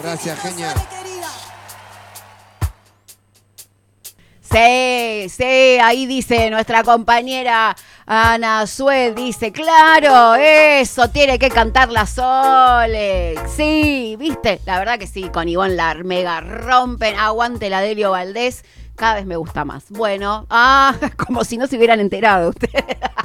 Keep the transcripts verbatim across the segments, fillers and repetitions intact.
Gracias, genia. Sí, sí, ahí dice nuestra compañera Ana Sued, dice, claro, eso, tiene que cantar la Sole. Sí, ¿viste? La verdad que sí, con Ivonne la mega rompen, aguante la Delio Valdés, cada vez me gusta más. Bueno, ah, como si no se hubieran enterado ustedes.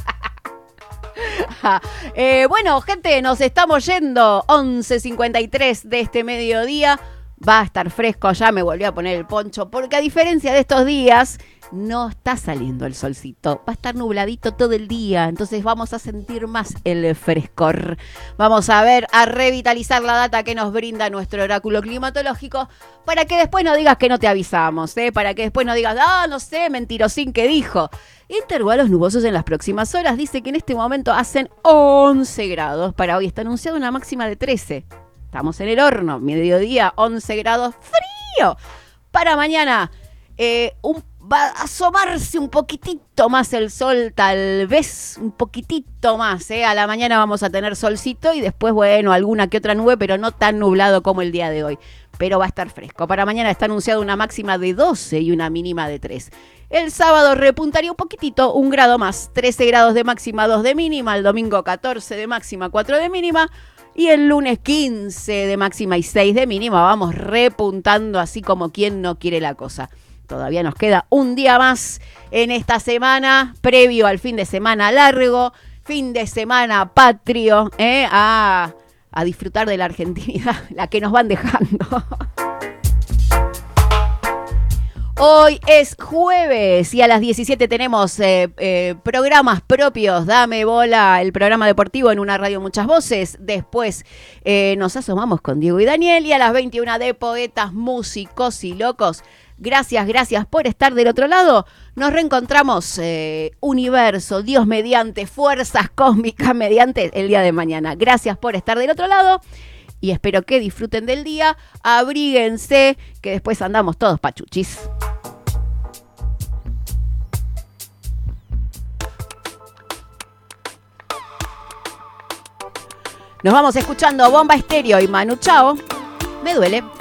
eh, bueno, gente, nos estamos yendo, once cincuenta y tres de este mediodía. Va a estar fresco, ya me volví a poner el poncho, porque a diferencia de estos días, no está saliendo el solcito. Va a estar nubladito todo el día, entonces vamos a sentir más el frescor. Vamos a ver, a revitalizar la data que nos brinda nuestro oráculo climatológico, para que después no digas que no te avisamos, ¿eh? Para que después no digas, ah, no sé, mentirosín, ¿qué dijo? Intervalos nubosos en las próximas horas. Dice que en este momento hacen once grados. Para hoy está anunciada una máxima de trece. Estamos en el horno, mediodía, once grados, frío. Para mañana, eh, un, va a asomarse un poquitito más el sol, tal vez un poquitito más. Eh. A la mañana vamos a tener solcito y después, bueno, alguna que otra nube, pero no tan nublado como el día de hoy. Pero va a estar fresco. Para mañana está anunciada una máxima de doce y una mínima de tres. El sábado repuntaría un poquitito, un grado más, trece grados de máxima, dos de mínima. El domingo catorce de máxima, cuatro de mínima. Y el lunes quince de máxima y seis de mínima. Vamos repuntando así como quien no quiere la cosa. Todavía nos queda un día más en esta semana, previo al fin de semana largo, fin de semana patrio, ¿eh? a, a disfrutar de la Argentina, la que nos van dejando. Hoy es jueves y a las diecisiete tenemos eh, eh, programas propios. Dame bola, el programa deportivo en una radio muchas voces. Después eh, nos asomamos con Diego y Daniel y a las veintiuna de Poetas, Músicos y Locos. Gracias, gracias por estar del otro lado. Nos reencontramos, eh, universo, Dios mediante, fuerzas cósmicas mediante el día de mañana. Gracias por estar del otro lado. Y espero que disfruten del día, abríguense, que después andamos todos pachuchis. Nos vamos escuchando Bomba Estéreo y Manu Chao. Me duele.